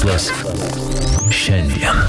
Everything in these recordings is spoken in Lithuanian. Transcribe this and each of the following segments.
Verslas šiandien.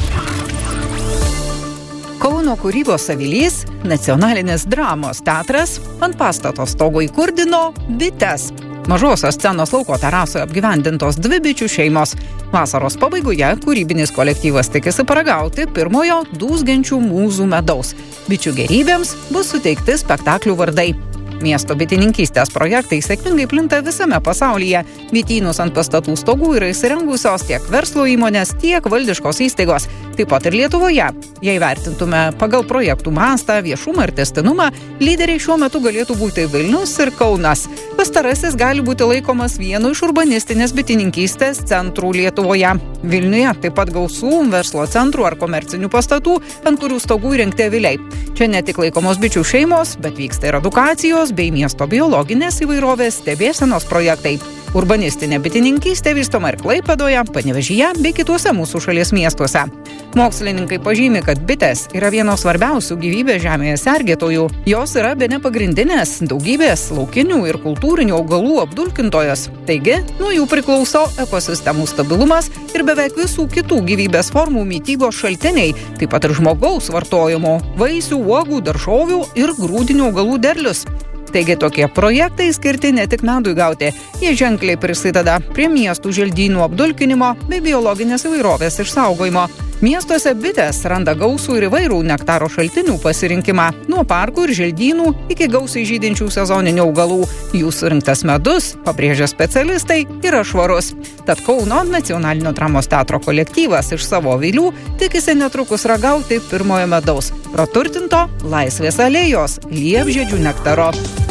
Kauno kūrybos avilys, nacionalinis dramos teatras, ant pastato stogo įkurdino bites. Mažosios scenos lauko terasoje apgyvendintos 2 bičių šeimos. Vasaros pabaigoje kūrybinis kolektyvas tikisi paragauti pirmojo dūzgiančių mūzų medaus. Bičių gerybėms bus suteikti spektaklių vardai. Miesto bitininkystės projektai sėkmingai plinta visame pasaulyje. Bitynus ant pastatų stogų yra įsirengusios tiek verslo įmonės, tiek valdiškos įstaigos. Taip pat ir Lietuvoje. Jei vertintume pagal projektų mastą, viešumą ir tęstinumą, lyderiai šiuo metu galėtų būti Vilnius ir Kaunas. Pastarasis gali būti laikomas vienu iš urbanistinės bitininkystės centrų Lietuvoje. Vilniuje taip pat gausų verslo centrų ar komercinių pastatų, ant kurių stogų įrengti aviliai. Čia ne tik laikomos bičių šeimos, bet vyksta ir edukacijos bei miesto biologinės įvairovės stebėsenos projektai. Urbanistinė bitininkystė vystoma ir Klaipėdoje, Panevėžyje bei kituose mūsų šalies miestuose. Mokslininkai pažymi, kad bitės yra vienos svarbiausių gyvybės žemėje sergėtojų. Jos yra bene pagrindinės daugybės laukinių ir kultūrinių augalų apdulkintojos. Taigi, nuo jų priklauso ekosistemų stabilumas ir beveik visų kitų gyvybės formų mitybos šaltiniai, taip pat ir žmogaus vartojimo, vaisių, uogų, daržovių ir grūdinių augalų derlius. Taigi tokie projektai skirti ne tik medui gauti, jie ženkliai prisideda prie miestų želdynų apdulkinimo bei biologinės įvairovės išsaugojimo. Miestuose bitės randa gausų ir įvairų nektaro šaltinių pasirinkimą, nuo parkų ir želdynų iki gausiai žydinčių sezoninių augalų. Jų surinktas medus, pabrėžia specialistai, yra švarus. Tad Kauno nacionalinio dramos teatro kolektyvas iš savo avilių tikisi netrukus ragauti pirmojo medaus, praturtinto Laisvės alėjos liepžiedžių nektaro.